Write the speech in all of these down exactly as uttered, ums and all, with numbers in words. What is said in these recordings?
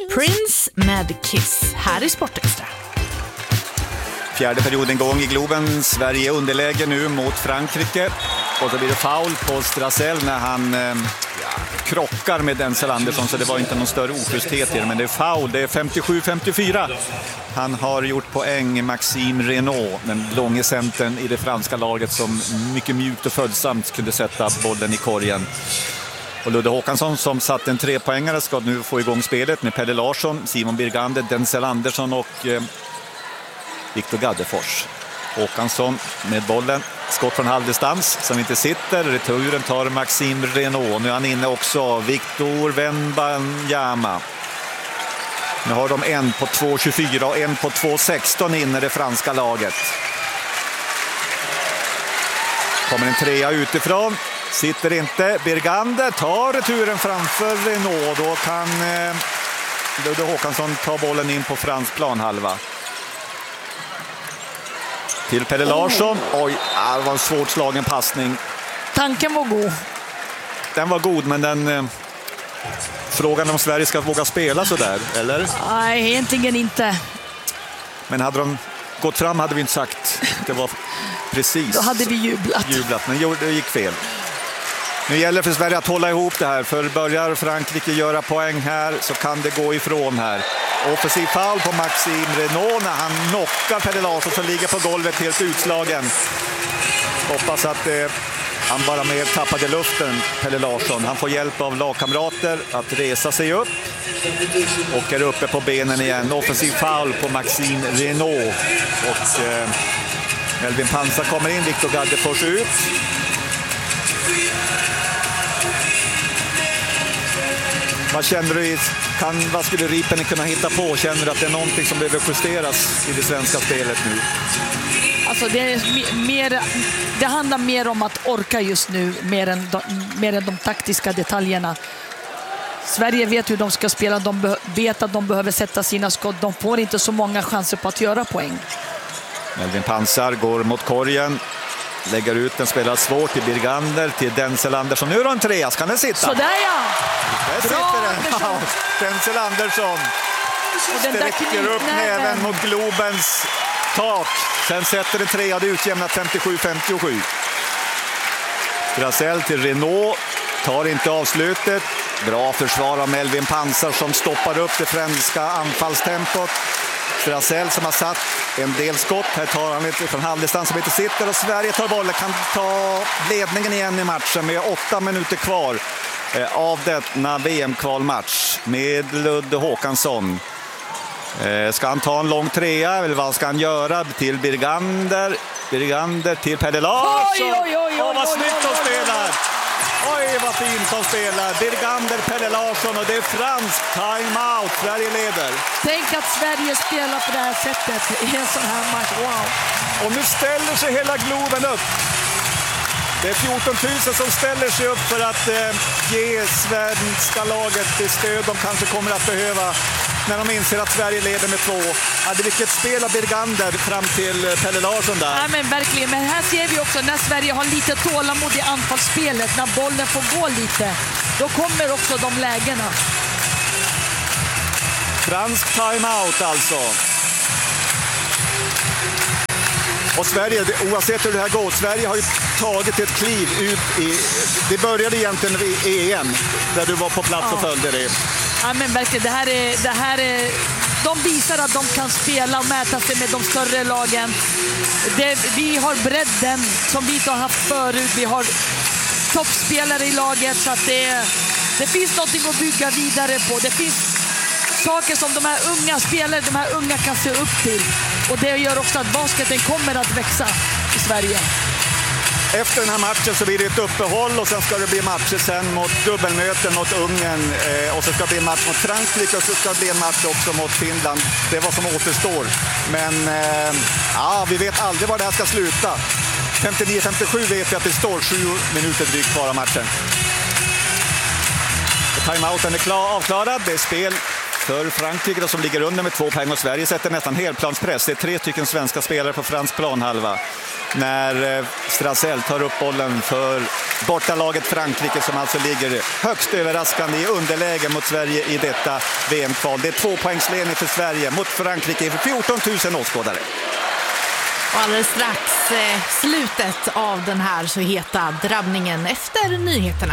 Prince med Kiss här i Sportextra. Fjärde perioden gång i Globen. Sverige underläge nu mot Frankrike. Och så blir det foul på Strassel när han eh, ja, krockar med Denzel Andersson. Så det var inte någon större oschysthet i det. Men det är foul. Det är femtiosju femtiofyra. Han har gjort poäng, Maxime Renaud, den långe centern i det franska laget som mycket mjukt och följsamt kunde sätta bollen i korgen. Och Ludde Håkansson som satt en trepoängare ska nu få igång spelet med Pelle Larsson, Simon Birgander, Denzel Andersson och eh, Viktor Gaddefors. Håkansson med bollen, skott från halvdistans som inte sitter. Returen tar Maxime Renaud. Nu är han inne också, Victor Wembanyama. Nu har de en på två tjugofyra och en på två sexton inne det franska laget. Kommer en trea utifrån. Sitter inte. Birgander tar returen framför Renaud. Då kan eh, Ludde Håkansson ta bollen in på fransk planhalva. Till Pelle Larsson. Oj, det var en svårt slagen passning. Tanken var god. Den var god, men den... Eh, frågan om Sverige ska våga spela så där, eller? Nej, egentligen inte. Men hade de gått fram hade vi inte sagt. Det var precis. Då hade vi jublat. jublat men det gick fel. Nu gäller för Sverige att hålla ihop det här. För börjar Frankrike göra poäng här så kan det gå ifrån här. Offensiv foul på Maxime Renaud när han knockar Pelle Larsson som ligger på golvet helt utslagen. Hoppas att eh, han bara mer tappade luften, Pelle Larsson. Han får hjälp av lagkamrater att resa sig upp. Och är uppe på benen igen. Offensiv foul på Maxime Renaud. Och eh, Melvin Pansar kommer in, Viktor Gaddefors ut. Vad känner du, kan, vad skulle Ripen kunna hitta på? Känner du att det är någonting som behöver justeras i det svenska spelet nu? Alltså det, är mer, det handlar mer om att orka just nu, mer än de, mer än de taktiska detaljerna. Sverige vet hur de ska spela, de be, vet att de behöver sätta sina skott. De får inte så många chanser på att göra poäng. Melvin Pansar går mot korgen. Lägger ut den, spelar svårt till Birgander, till Denzel Andersson. Nu är det en trea, kan den sitta? Sådär ja! Där sitter den. Ja, Denzel Andersson sträcker upp näven mot Globens tak. Sen sätter den trea, det utjämnat femtiosju femtiosju. Strassel till Renaud. Tar inte avslutet. Bra försvar av Melvin Pansar som stoppar upp det franska anfallstempot. Strassel som har satt en del skott. Här tar han lite från halvdistans som inte sitter. Och Sverige tar bollen, kan ta ledningen igen i matchen med åtta minuter kvar eh, av denna V M-kvalmatch med Ludde Håkansson. Eh, ska han ta en lång trea eller vad ska han göra? Till Birgander. Birgander till Pelle Larsson. Oj, oj, oj, oj, Åh, vad snyggt oj, de oj, oj. spelar! Oj, vad fint de spelar. Birgander, Pelle Larsson och det är fransk timeout. Sverige leder. Tänk att Sverige spelar på det här sättet i en sån här match. Wow. Och nu ställer sig hela Globen upp. Det är fjorton tusen som ställer sig upp för att eh, ge svenska laget det stöd de kanske kommer att behöva när de inser att Sverige leder med två. Hade vilket spel av Birgander fram till eh, Pelle Larsson där. Ja, men verkligen. Men här ser vi också när Sverige har lite tålamod i anfallsspelet, när bollen får gå lite, då kommer också de lägena. Fransk timeout alltså. Och Sverige, oavsett hur det här går, Sverige har ju tagit ett kliv ut i... Det började egentligen i E M, där du var på plats ja. och följde det. Ja, men verkligen, det här är... Det här är... De visar att de kan spela och mäta sig med de större lagen. Det, vi har bredden som vi inte har haft förut. Vi har toppspelare i laget, så att det, det finns någonting att bygga vidare på. Det finns saker som de här unga spelare, de här unga kan se upp till. Och det gör också att basketen kommer att växa i Sverige. Efter den här matchen så blir det ett uppehåll och sen ska det bli matcher sen mot dubbelmöten mot Ungern eh, och så ska det bli en match mot Frankrike och så ska det bli en match också mot Finland. Det är vad som återstår. Men eh, ja, vi vet aldrig var det här ska sluta. femtionio femtiosju vet vi att det står sju minuter drygt kvar av matchen. Timeouten är klar, avklarad. Det är spel för Frankrike som ligger under med två poäng och Sverige sätter nästan helplanspress. Det är tre stycken svenska spelare på fransk planhalva. När Strassel tar upp bollen för bortalaget Frankrike som alltså ligger högst överraskande i underläge mot Sverige i detta V M-kval. Det är två poängsledning för Sverige mot Frankrike för fjorton tusen åskådare. Och alldeles strax eh, slutet av den här så heta drabbningen efter nyheterna.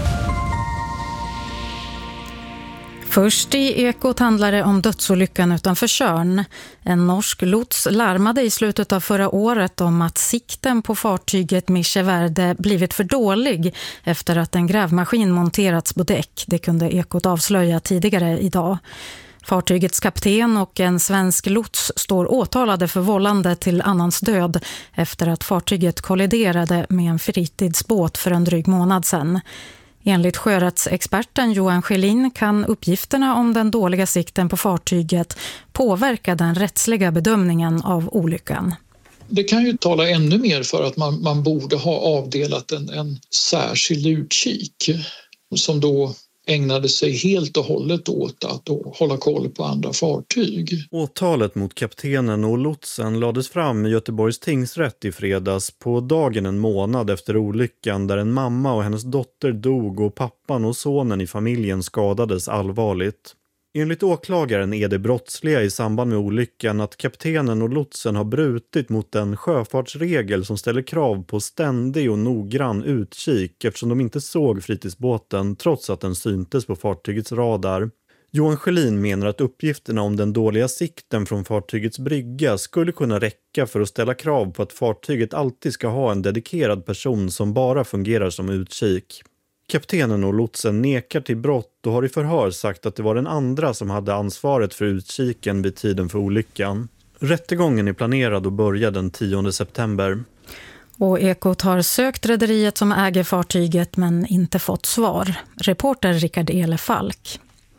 Först i Ekot handlar det om dödsolyckan utanför Tjörn. En norsk lots larmade i slutet av förra året om att sikten på fartyget Micheverde blivit för dålig efter att en grävmaskin monterats på däck. Det kunde Ekot avslöja tidigare idag. Fartygets kapten och en svensk lots står åtalade för vållande till annans död efter att fartyget kolliderade med en fritidsbåt för en dryg månad sedan. Enligt sjörättsexperten Johan Schelin kan uppgifterna om den dåliga sikten på fartyget påverka den rättsliga bedömningen av olyckan. Det kan ju tala ännu mer för att man, man borde ha avdelat en, en särskild utkik som då ägnade sig helt och hållet åt att hålla koll på andra fartyg. Åtalet mot kaptenen och lotsen lades fram i Göteborgs tingsrätt i fredags på dagen en månad efter olyckan där en mamma och hennes dotter dog och pappan och sonen i familjen skadades allvarligt. Enligt åklagaren är det brottsliga i samband med olyckan att kaptenen och lotsen har brutit mot den sjöfartsregel som ställer krav på ständig och noggrann utkik eftersom de inte såg fritidsbåten trots att den syntes på fartygets radar. Johan Schelin menar att uppgifterna om den dåliga sikten från fartygets brygga skulle kunna räcka för att ställa krav på att fartyget alltid ska ha en dedikerad person som bara fungerar som utkik. Kaptenen och lotsen nekar till brott och har i förhör sagt att det var den andra som hade ansvaret för utkiken vid tiden för olyckan. Rättegången är planerad att börja den tionde september. Och Ekot har sökt rederiet som äger fartyget men inte fått svar. Reporter Rickard Elefalk.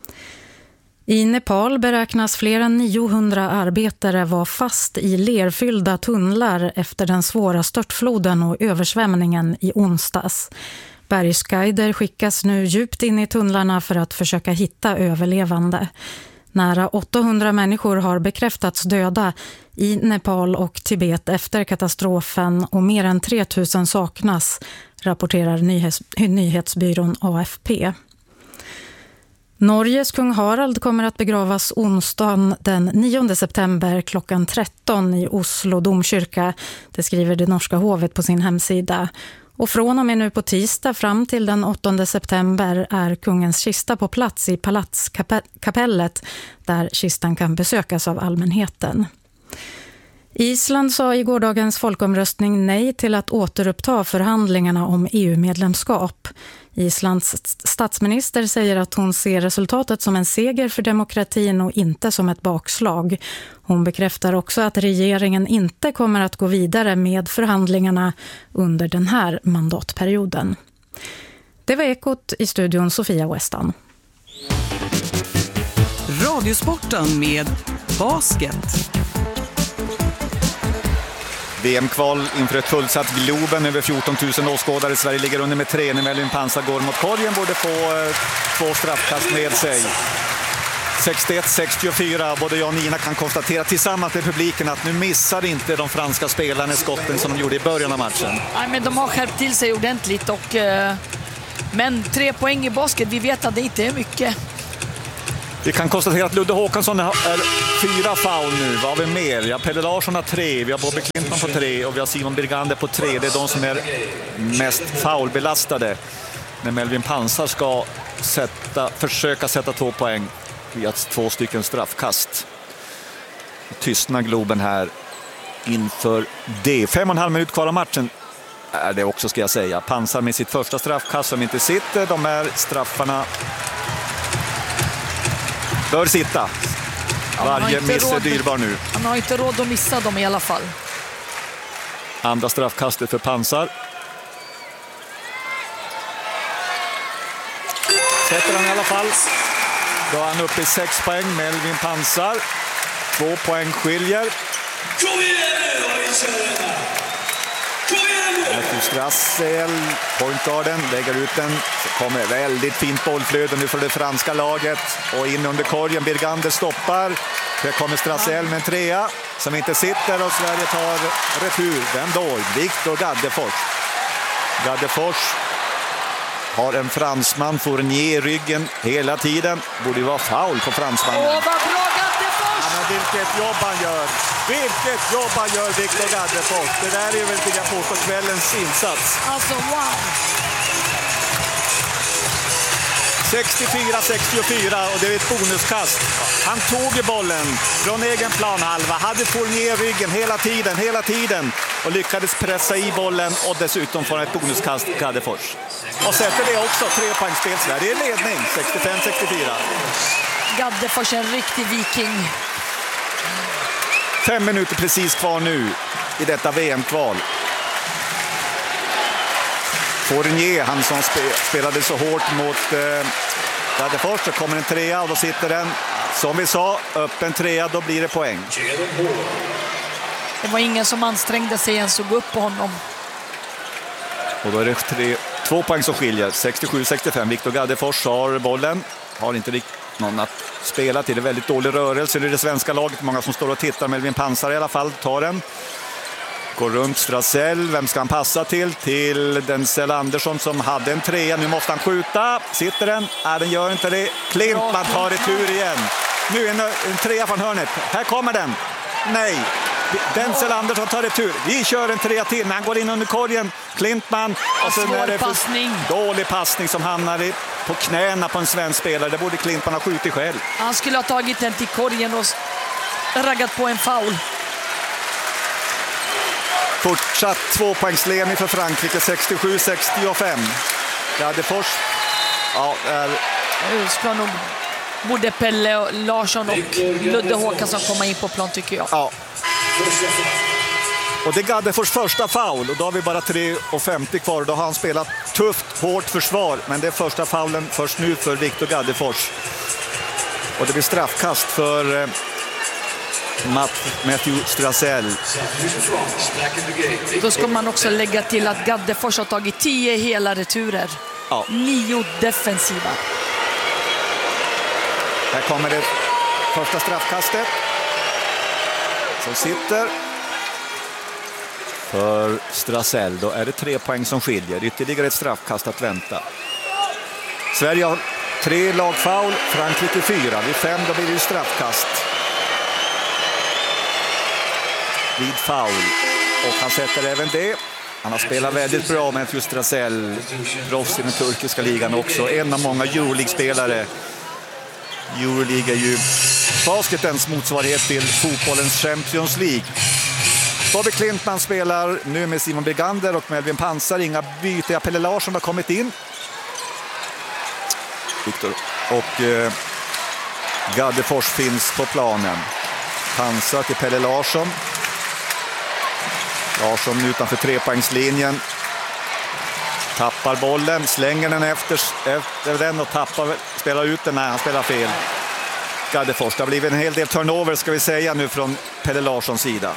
I Nepal beräknas fler än niohundra arbetare vara fast i lerfyllda tunnlar efter den svåra störtfloden och översvämningen i onsdags. Bergsguider skickas nu djupt in i tunnlarna för att försöka hitta överlevande. Nära åttahundra människor har bekräftats döda i Nepal och Tibet efter katastrofen och mer än tre tusen saknas, rapporterar nyhets- nyhetsbyrån A F P. Norges kung Harald kommer att begravas onsdagen den nionde september klockan tretton i Oslo domkyrka. Det skriver det norska hovet på sin hemsida. Och från och med nu på tisdag fram till den åttonde september är kungens kista på plats i Palatskapellet där kistan kan besökas av allmänheten. Island sa i gårdagens folkomröstning nej till att återuppta förhandlingarna om E U-medlemskap. Islands statsminister säger att hon ser resultatet som en seger för demokratin och inte som ett bakslag. Hon bekräftar också att regeringen inte kommer att gå vidare med förhandlingarna under den här mandatperioden. Det var Ekot, i studion Sofia Westan. Radiosporten med basket. V M-kval inför ett fullsatt Globen, över fjorton tusen åskådare. Sverige ligger under med tre när Melvin Pansar går mot korgen, borde få eh, två straffkast med sig. sextioett sextiofyra, både jag och Nina kan konstatera tillsammans med publiken att nu missar inte de franska spelarna skotten som de gjorde i början av matchen. Nej, men de har skärpt till sig ordentligt och, eh, men tre poäng i basket, vi vet att det inte är mycket. Vi kan konstatera att Ludde Håkansson är fyra foul nu. Vad har vi mer? Ja, Pelle Larsson har tre, vi har Bobby Clinton på tre och vi har Simon Birgander på tre. Det är de som är mest foulbelastade. När Melvin Pansar ska sätta, försöka sätta två poäng via två stycken straffkast. Tystnar Globen här inför det. Fem och en halv minut kvar av matchen är det också, ska jag säga. Pansar med sitt första straffkast som inte sitter. De här straffarna bör sitta. Varje miss är dyrbar nu. Han har inte råd att missa dem i alla fall. Andra straffkastet för Pansar. Sätter han i alla fall. Då är han uppe i sex poäng. Melvin Pansar. Två poäng skiljer. Kom igen nu, vad vi kör! Kom igen Strassel, pointgarden, lägger ut den. Så kommer väldigt fint bollflöde nu för det franska laget. Och in under korgen, Birgander stoppar. Här kommer Strassel med en trea som inte sitter och Sverige tar retur. Vem då? Victor Gaddefors. Gaddefors har en fransman, Fournier i ryggen hela tiden. Borde ju vara foul på fransmannen. Åh, vad bra Gaddefors! Ja, men vilket jobb han gör! Vilket jobb han gör, Victor Gaddefors! Det där är väl, vill jag påstå, kvällens insats. Alltså, wow! sextiofyra sextiofyra och det är ett bonuskast. Han tog i bollen från egen planhalva, hade Fournier ryggen hela tiden, hela tiden och lyckades pressa i bollen och dessutom få ett bonuskast Gaddefors. Och sätter det också, tre poängspel, Sverige i ledning, sextiofem sextiofyra. Gaddefors är en riktig viking. Fem minuter precis kvar nu i detta V M-kval. Fournier, han som spe, spelade så hårt mot eh, Gaddefors, så kommer en trea och då sitter den, som vi sa, öppen trea, då blir det poäng. Det var ingen som ansträngde sig ens att gå upp på honom. Och då är det tre, två poäng som skiljer, sextiosju sextiofem. Victor Gaddefors har bollen, har inte riktigt någon att spela till, det är väldigt dålig rörelse i det svenska laget, många som står och tittar, Melvin Pansar i alla fall tar den. Går runt Strassel, vem ska han passa till? Till Denzel Andersson som hade en trea, nu måste han skjuta. Sitter den? Nej, den gör inte det. Klintman tar retur igen. Nu är en, en trea från hörnet. Här kommer den. Nej, Denzel Andersson tar retur. Vi kör en trea till, men han går in under korgen. Klintman. Och så är det passning. Dålig passning som hamnar i, på knäna på en svensk spelare. Det borde Klintman ha skjutit själv. Han skulle ha tagit den till korgen och raggat på en foul. Fortsatt tvåpoängsledning för Frankrike, sextiosju sextiofem. Gaddefors, ja, är... Nu ska nog både Pelle och Larsson och Ludde Håkansson komma in på plan, tycker jag. Ja. Och det är Gaddefors första foul och då har vi bara tre femtio kvar. Då har han spelat tufft, hårt försvar, men det är första foulen först nu för Victor Gaddefors. Och det blir straffkast för eh, Matthew Strassel. Då ska man också lägga till att Gaddefors har tagit tio hela returer. Ja. Nio defensiva. Här kommer det första straffkastet. Som sitter för Strassel. Då är det tre poäng som skiljer. Ytterligare ett straffkast att vänta. Sverige har tre lagfoul, Frankrike fyra. Vid fem då blir det straffkast. Vid foul. Och han sätter även det. Han har spelat väldigt bra med just Strassel. Proffs i den turkiska ligan också. En av många Euroleague-spelare. Euroleague är ju basketens motsvarighet till fotbollens Champions League. Bobby Klintman spelar nu med Simon Birgander och Melvin Pansar. Inga byte. Pelle Larsson har kommit in. Victor. Och eh, Gaddefors finns på planen. Pansar till Pelle Larsson. Larsson utanför trepoängslinjen. Tappar bollen, slänger den efter, efter den och tappar, spelar ut den. Nej, han spelar fel. Gaddefors, det har blivit en hel del turnover ska vi säga nu från Pelle Larssons sida.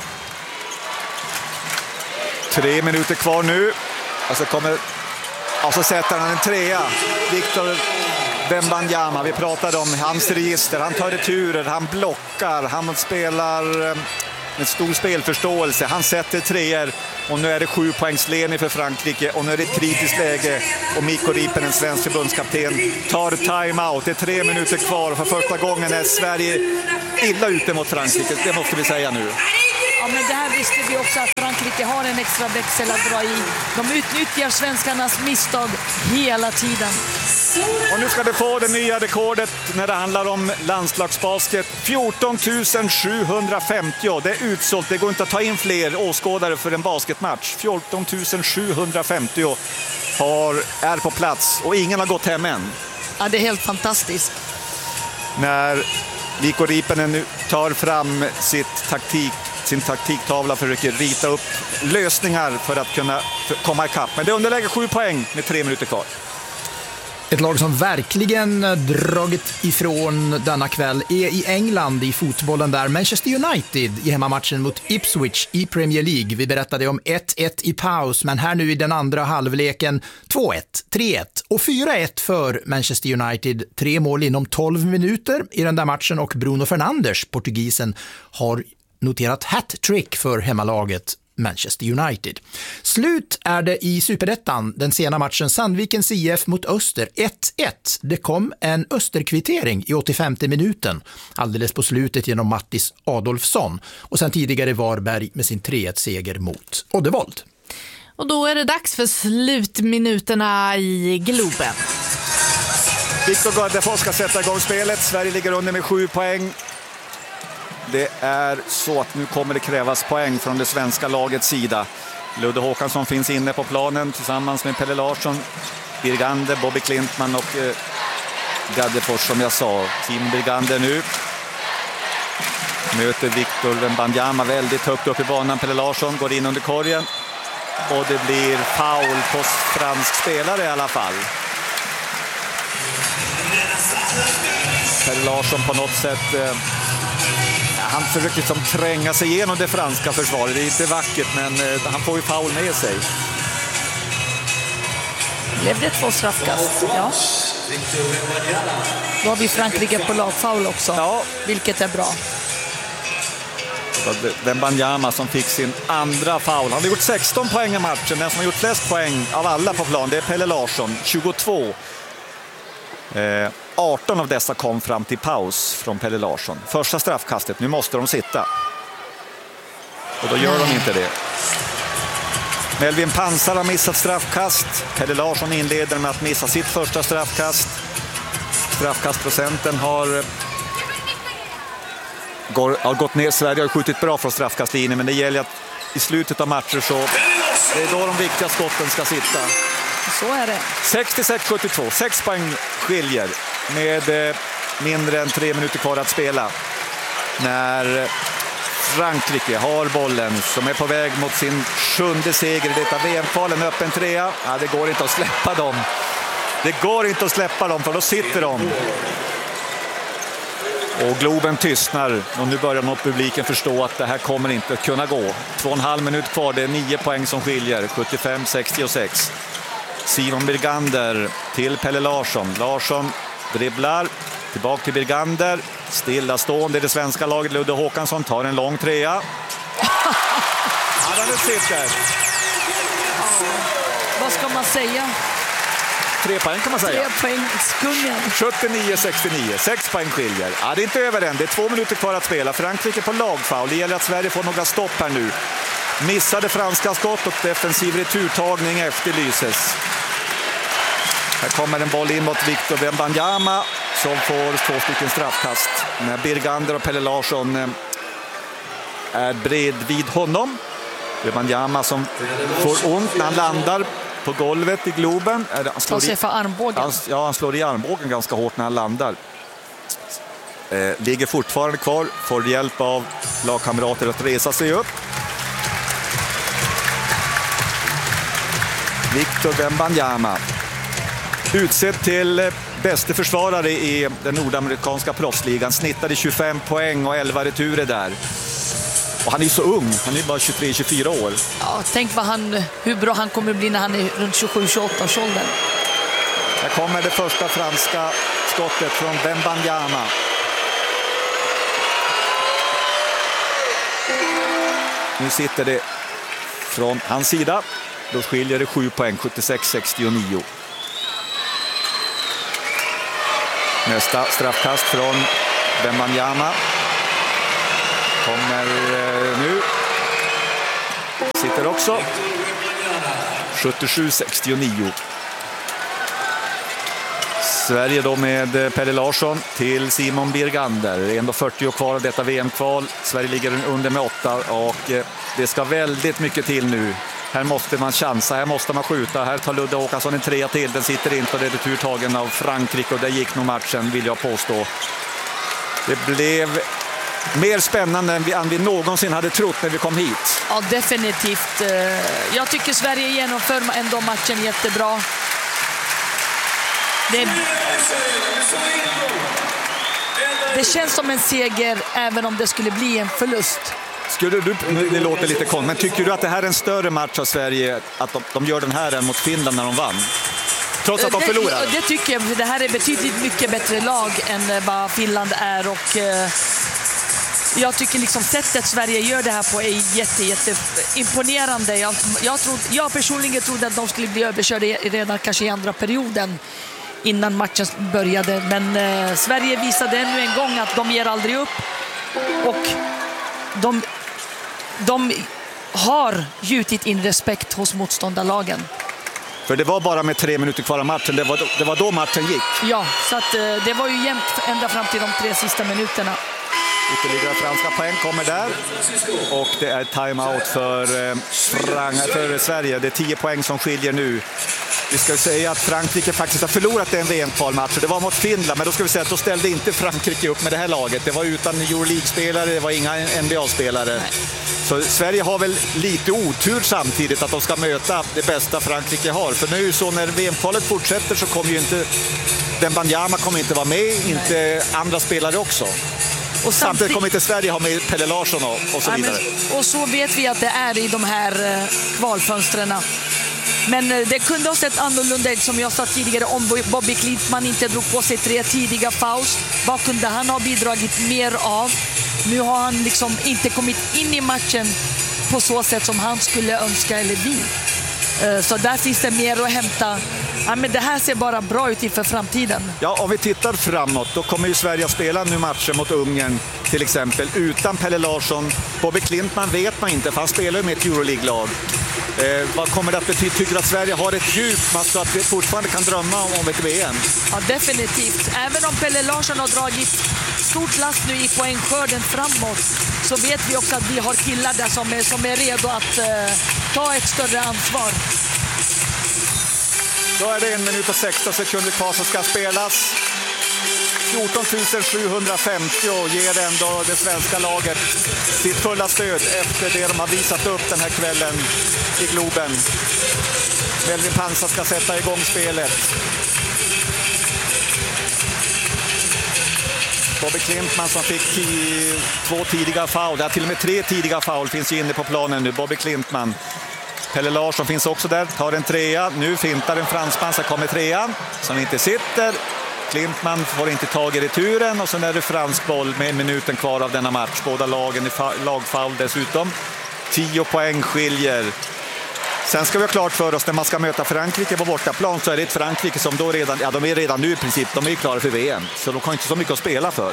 Tre minuter kvar nu. Och så kommer, och så sätter han en trea. Victor Wembanyama, vi pratade om hans register. Han tar returer, han blockar, han spelar med stor spelförståelse. Han sätter treor och nu är det sju poängsledning för Frankrike och nu är det ett kritiskt läge och Mikko Riipen, en svensk förbundskapten, tar timeout. Det är tre minuter kvar och för första gången är Sverige illa ute mot Frankrike. Det måste vi säga nu. Ja, men det här visste vi också att Frankrike har en extra växel att dra i. De utnyttjar svenskarnas misstag hela tiden. Och nu ska det få det nya rekordet när det handlar om landslagsbasket. fjorton tusen sjuhundrafemtio. Det är utsålt. Det går inte att ta in fler åskådare för en basketmatch. fjorton tusen sjuhundrafemtio har, är på plats och ingen har gått hem än. Ja, det är helt fantastiskt. När Mikko Riipen nu tar fram sitt taktik, sin taktiktavla, försöker rita upp lösningar för att kunna komma ikapp. Men det underlägger sju poäng med tre minuter kvar. Ett lag som verkligen dragit ifrån denna kväll är i England i fotbollen där Manchester United i hemmamatchen mot Ipswich i Premier League. Vi berättade om ett ett i paus, men här nu i den andra halvleken två ett, tre ett och fyra ett för Manchester United. Tre mål inom tolv minuter i den där matchen och Bruno Fernandes, portugisen, har noterat hat-trick för hemmalaget Manchester United. Slut är det i Superettan, den sena matchen Sandvikens I F mot Öster ett ett. Det kom en Österkvittering i åttiofemte minuten, alldeles på slutet genom Mattis Adolfsson. Och sen tidigare Varberg med sin tre ett-seger mot Oddevold. Och då är det dags för slutminuterna i Globen. Viktor Gaddefors ska sätta igång spelet. Sverige ligger under med sju poäng. Det är så att nu kommer det krävas poäng från det svenska lagets sida. Ludde Håkansson finns inne på planen tillsammans med Pelle Larsson, Birgander, Bobby Klintman och eh, Gaddefors som jag sa. Simon Birgander nu möter Victor Wembanyama väldigt högt upp i banan. Pelle Larsson går in under korgen och det blir foul på fransk spelare i alla fall. Pelle Larsson på något sätt... Eh, Han försöker liksom tränga sig igenom det franska försvaret. Det är inte vackert, men eh, han får ju foul med sig. Blev det två straffkast? Ja. Då har vi Frankrike på lagfoul också, ja. Vilket är bra. Wembanyama som fick sin andra foul. Han har gjort sexton poäng i matchen. Den som har gjort flest poäng av alla på plan, det är Pelle Larsson, tjugotvå. Eh, arton av dessa kom fram till paus från Pelle Larsson. Första straffkastet, nu måste de sitta. Och då gör de inte det. Melvin Pansar har missat straffkast. Pelle Larsson inleder med att missa sitt första straffkast. Straffkastprocenten har, går, har gått ner. Sverige har skjutit bra från straffkastlinjen, men det gäller att i slutet av matcher så det är då de viktiga skotten ska sitta. Så är det. sextiosex sjuttiotvå, sex poäng skiljer med eh, mindre än tre minuter kvar att spela. När Frankrike har bollen som är på väg mot sin sjunde seger i detta V M-kvalen, öppen trea. Ja, det går inte att släppa dem. Det går inte att släppa dem för då sitter de. Och Globen tystnar och nu börjar nog publiken förstå att det här kommer inte att kunna gå. Två och en halv minut kvar, det är nio poäng som skiljer, sjuttiofem sextiosex. Simon Birgander till Pelle Larsson. Larsson dribblar, tillbaka till Birgander. Stillastående i det svenska laget. Ludde Håkansson tar en lång trea. Ja, den sitter. Vad ska man säga? Tre poäng kan man säga. Tre poäng, skungen. sjuttionio sextionio, sex poäng skiljer. Ja, det är inte över än, det är två minuter kvar att spela. Frankrike på lagfoul, det gäller att Sverige får några stopp här nu. Missade franska skott och defensiv returtagning efterlyses. Här kommer en boll in mot Victor Wembanyama som får två stycken straffkast. När Birgander och Pelle Larsson är bredvid honom. Wembanyama som får ont när han landar på golvet i Globen. Han slår sig för armbågen. Han, ja, han slår i armbågen ganska hårt när han landar. Eh, ligger fortfarande kvar, får hjälp av lagkamrater att resa sig upp. Victor Wembanyama utsedd till bäste försvarare i den nordamerikanska proffsligan, snittade tjugofem poäng och elva returer där. Och han är så ung, han är bara tjugotre tjugofyra år. Ja, tänk vad han, hur bra han kommer bli när han är runt tjugosju tjugoåtta års åldern. Här kommer det första franska skottet från Wembanyama. Nu sitter det från hans sida. Då skiljer det sju poäng, sjuttiosex sextionio. Nästa straffkast från Wembanyama kommer eh, nu. Sitter också. sjuttiosju sextionio. Sverige då med Pelle Larsson till Simon Birgander. Det är ändå fyrtio kvar av detta V M-kval. Sverige ligger under med åtta och eh, det ska väldigt mycket till nu. Här måste man chansa, här måste man skjuta. Här tar Ludde Håkansson en trea till. Den sitter inte och det är returtagen av Frankrike och där gick nog matchen, vill jag påstå. Det blev mer spännande än vi, än vi någonsin hade trott när vi kom hit. Ja, definitivt. Jag tycker Sverige genomför ändå matchen jättebra. det, det känns som en seger även om det skulle bli en förlust. Skulle du, det låter lite konstigt, men tycker du att det här är en större match av Sverige, att de, de gör den här än mot Finland när de vann? Trots att de förlorar? Det, det tycker jag. Det här är betydligt mycket bättre lag än vad Finland är. Och eh, jag tycker liksom sättet Sverige gör det här på är jätte, jätte imponerande. Jag, jag, trodde, jag personligen trodde att de skulle bli överkörda redan kanske i andra perioden innan matchen började. Men eh, Sverige visade ännu en gång att de ger aldrig upp. Och de, de har gjutit in respekt hos motståndarlagen. För det var bara med tre minuter kvar av matchen. Det var, det var då matchen gick. Ja, så att, eh, det var ju jämnt ända fram till de tre sista minuterna. Ytterligare franska poäng kommer där. Och det är timeout för, eh, för Sverige. Det är tio poäng som skiljer nu. Vi ska säga att Frankrike faktiskt har förlorat en V M-kvalmatch. Det var mot Finland, men då ska vi säga att då ställde inte Frankrike upp med det här laget. Det var utan Euroleague-spelare, det var inga N B A-spelare. Så Sverige har väl lite otur samtidigt att de ska möta det bästa Frankrike har. För nu så när V M-kvalet fortsätter så kommer ju inte Wembanyama kommer inte vara med, inte andra spelare också. Och samtidigt kommer inte Sverige ha med Pelle Larsson och, och så vidare. Ja, men, och så vet vi att det är i de här eh, kvalfönstren. Men eh, det kunde ha sett annorlunda ut, som jag sa tidigare, om Bobby Klintman inte drog på sig tre tidiga fouls. Vad kunde han ha bidragit mer av? Nu har han liksom inte kommit in i matchen på så sätt som han skulle önska eller vi. Eh, så där finns det mer att hämta. Ja, men det här ser bara bra ut inför framtiden. Ja, om vi tittar framåt, då kommer ju Sverige att spela nu matcher mot Ungern till exempel utan Pelle Larsson. Bobby Klintman vet man inte, för han spelar ju med ett Euroleague-lag. Eh, vad kommer det att betyda? Tycker att Sverige har ett djup så att vi fortfarande kan drömma om ett V M? Ja, definitivt. Även om Pelle Larsson har dragit stort last nu i poängskörden framåt, så vet vi också att vi har killar där som är, som är redo att eh, ta ett större ansvar. Då är det en minut och sexton sekunder kvar som ska spelas. fjorton tusen sjuhundrafemtio ger ändå det svenska laget sitt fulla stöd efter det de har visat upp den här kvällen i Globen. Melvin Pansar ska sätta igång spelet. Bobby Klintman som fick tio, två tidiga foul, ja, till och med tre tidiga foul finns ju inne på planen nu. Bobby Klintman. Pelle Larsson finns också där, tar en trea. Nu fintar en fransman, så kommer trean som inte sitter. Klintman får inte tag i returen och sen är det fransk boll med en minuten kvar av denna match. Båda lagen i lagfoul dessutom. Tio poäng skiljer. Sen ska vi ha klart för oss, när man ska möta Frankrike på bortaplan, så är det ett Frankrike som då redan, ja, de är redan nu i princip, de är klara för V M. Så de har inte så mycket att spela för.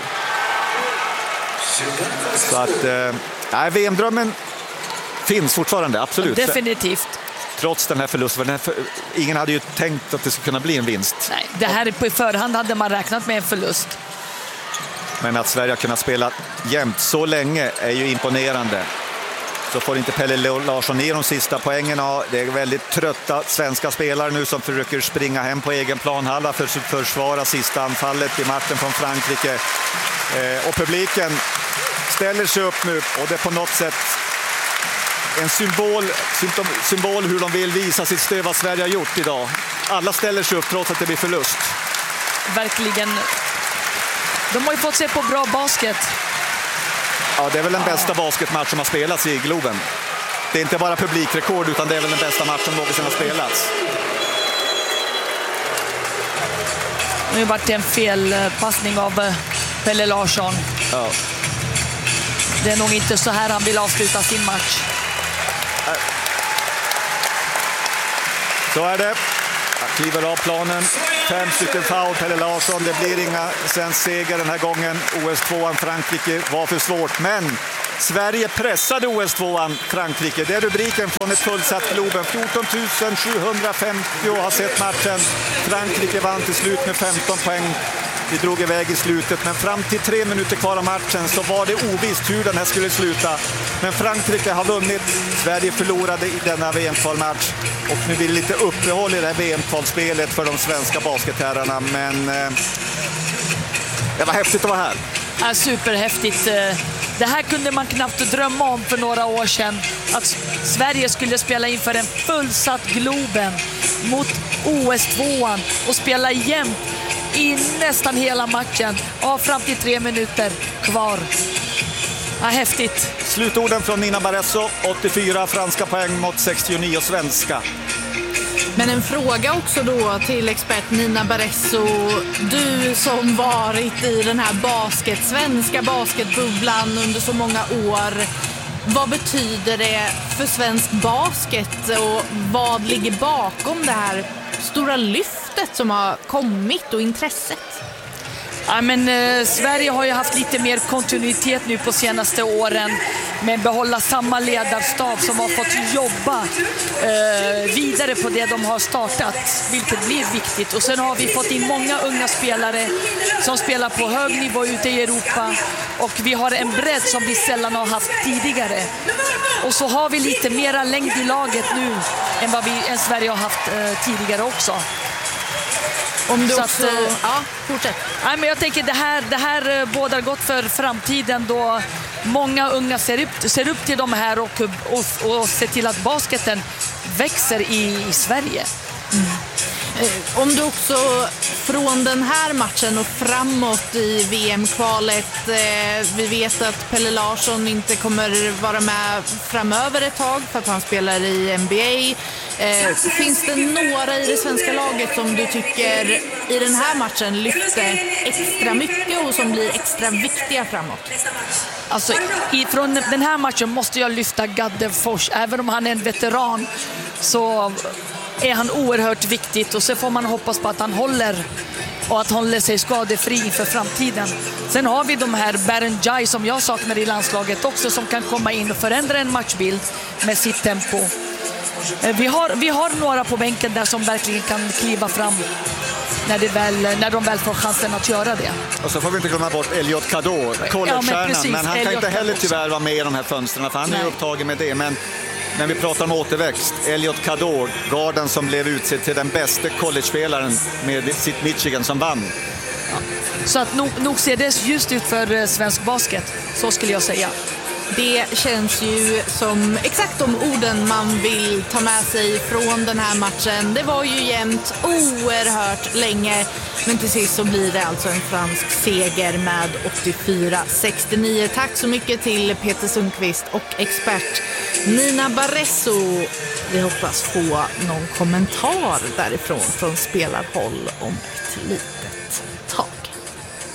Så att, eh, V M-drömmen finns fortfarande, absolut. Definitivt. Trots den här förlusten. Den här för... Ingen hade ju tänkt att det skulle kunna bli en vinst. Nej, det här på förhand hade man räknat med en förlust. Men att Sverige har kunnat spela jämnt så länge är ju imponerande. Så får inte Pelle Larsson ner de sista poängen. Det är väldigt trötta svenska spelare nu som försöker springa hem på egen planhalla för att försvara sista anfallet i matchen från Frankrike. Och publiken ställer sig upp nu, och det är på något sätt en symbol, symbol hur de vill visa sitt stöd vad Sverige har gjort idag. Alla ställer sig upp trots att det blir förlust. Verkligen. De har ju fått se på bra basket. Ja, det är väl den bästa basketmatch som har spelats i Globen. Det är inte bara publikrekord, utan det är väl den bästa match som någonsin har spelats. Nu har det varit en felpassning av Pelle Larsson. Ja. Det är nog inte så här han vill avsluta sin match. Så är det. Jag kliver av planen. Fem stycken foul, Pelle Larsson. Det blir inga svensk seger den här gången. O S tvåan Frankrike var för svårt, men Sverige pressade O S tvåan Frankrike. Det är rubriken från ett fullsatt Globen. fjorton tusen sjuhundrafemtio har sett matchen. Frankrike vann till slut med femton poäng. Vi drog iväg i slutet, men fram till tre minuter kvar av matchen så var det ovisst hur den här skulle sluta. Men Frankrike har vunnit. Sverige förlorade i denna V M-kvalmatch. Och nu blir det lite uppehåll i det här V M-kvalspelet för de svenska basketherrarna. Men eh, det var häftigt att vara här. Ja, superhäftigt. Det här kunde man knappt drömma om för några år sedan. Att Sverige skulle spela inför en fullsatt Globen. mot O S tvåan och spela jämnt i nästan hela matchen. Ja, fram till tre minuter kvar. Ja, häftigt. Slutorden från Nina Barresso, åttiofyra franska poäng mot sextionio svenska. Men en fråga också då till expert Nina Barresso. Du som varit i den här basket, svenska basketbubblan under så många år. Vad betyder det för svensk basket och vad ligger bakom det här stora lyftet som har kommit och intresset? Ja, men, eh, Sverige har ju haft lite mer kontinuitet nu på senaste åren med behålla samma ledarstab som har fått jobba eh, vidare på det de har startat, vilket blir viktigt. Och sen har vi fått in många unga spelare som spelar på hög nivå ute i Europa och vi har en bredd som vi sällan har haft tidigare. Och så har vi lite mera längd i laget nu än vad vi än Sverige har haft eh, tidigare också. Om du Så också... att, ja, fortsätt. Nej, men jag tänker det här, det här bådar gott för framtiden då många unga ser upp, ser upp till de här och, och, och ser till att basketen växer i, i Sverige. Mm. Om du också från den här matchen och framåt i V M-kvalet, eh, vi vet att Pelle Larsson inte kommer vara med framöver ett tag för att han spelar i N B A. Eh, finns det några i det svenska laget som du tycker i den här matchen lyfte extra mycket och som blir extra viktiga framåt? Alltså, från den här matchen måste jag lyfta Gadde Fors. Även om han är en veteran så är han oerhört viktigt och så får man hoppas på att han håller och att håller sig skadefri för framtiden. Sen har vi de här Berenjai som jag saknar i landslaget också som kan komma in och förändra en matchbild med sitt tempo. Vi har, vi har några på bänken där som verkligen kan kliva fram när, det väl, när de väl får chansen att göra det. Och så får vi inte glömma bort Elliot Kador, collegestjärnan, ja, men, men han Elliot kan inte heller tyvärr vara med i de här fönstren för han är upptagen med det. Men när vi pratar om återväxt, Elliot Kador, garden som blev utsedd till den bästa college-spelaren med sitt Michigan som vann. Ja. Så att nog, nog ser det just ut för svensk basket, så skulle jag säga. Det känns ju som exakt de orden man vill ta med sig från den här matchen. Det var ju jämnt oerhört länge, men till sist så blir det alltså en fransk seger med åttiofyra sextionio. Tack så mycket till Peter Sundqvist och expert Nina Barresso. Vi hoppas få någon kommentar därifrån från spelarhåll om ett litet tag.